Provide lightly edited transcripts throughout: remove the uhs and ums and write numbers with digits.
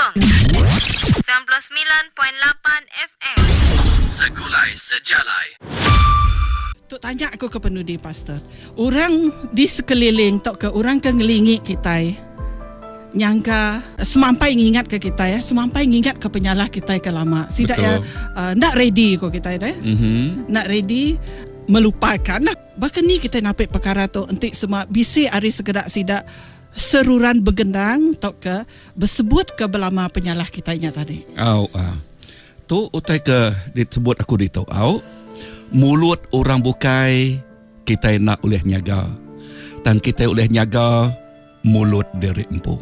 Johor 99.8 FM. Segulai Sejalai. Tok tanya aku ke penudi pastor. Orang di sekeliling tok ke orang ke ngelingi kita nyangka semampai ngingat ke kita ya, semampai ngingat ke penyalah kita ke lama. Sidak ya nak ready ko kita ya. Nak ready melupakan. Bahkan ni kita napik perkara tu entik semua bisi hari segerak sidak seruran begendang tok ke bersebut ke belama penyalah kitanya tadi. Tu utai ke disebut aku di tau. Mulut orang bukai kita nak oleh nyaga. Dan kita oleh nyaga mulut diri empu.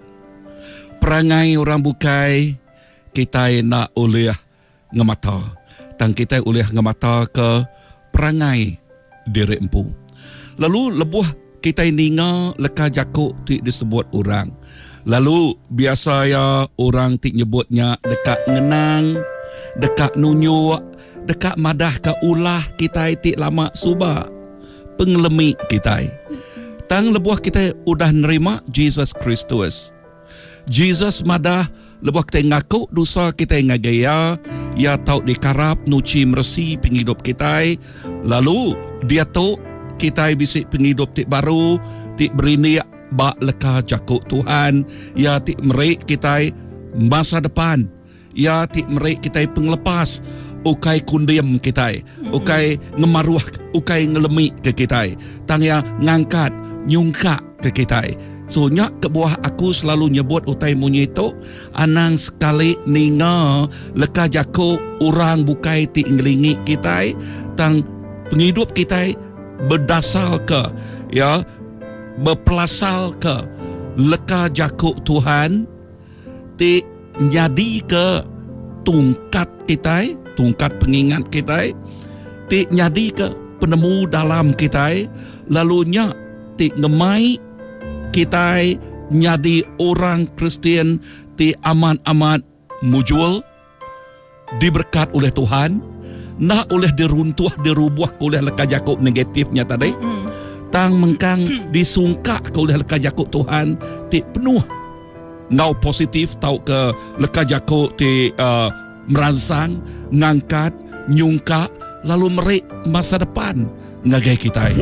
Perangai orang bukai kita nak oleh ngemata. Dan kita oleh ngemata ke perangai diri empu. Lalu lebuh kita ninga leka jakuk ti disebut orang. Lalu biasa ya orang ti nyebutnya dekat ngenang, dekat nunyuk, dekat madah ke ulah kita ti lama suba pengelemi kita. Tang lebuh kita udah nerima Jesus Kristus. Jesus madah lebuh kita ngaku dosa kita ngagaya, ya tau dikarap nuci mersi penghidup kita. Lalu dia tahu kita bisik penghidup tik baru, tik berini bak leka jakuk Tuhan, ya tik merik kita masa depan, ya tik merik kita penglepas, ukai kundiam kita, ukai ngemaruah, ukai ngelemi ke kita, tang ya ngangkat, nyungkak ke kita. So nyak ke buah aku selalu nyebut utai munyi tu, anang sekali ninga leka jakuk orang bukai tik ngelingi kita, tang penghidup kita berdasar ke ya berpelasal ke leka jakuk Tuhan ti nyadi ke tungkat kita, tungkat pengingat kita ti nyadi ke penemu dalam kita, lalunya ti ngemai kita nyadi orang Kristian ti amat-amat mujul diberkat oleh Tuhan, nak oleh diruntuh, dirubuh oleh leka jakuk negatifnya tadi. Tang mengkang disungkak oleh leka jakuk Tuhan, ti penuh ngau positif tau ke leka jakuk ti merangsang, ngangkat, nyungkak, lalu merik masa depan ngagai kita.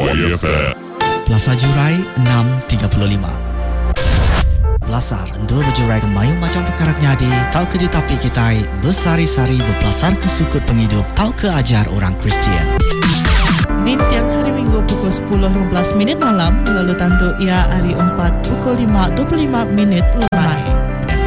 Plaza Jurai 6.35. Belasar endul berjurai ke mayu macam perkara nyadi, tau ke di tapi kita bersari-sari berpelasar ke sukut penghidup, tau ke ajar orang Kristian. Di tiang hari Minggu pukul 10.15 malam, lalu tanduk ia hari 4 pukul 5.25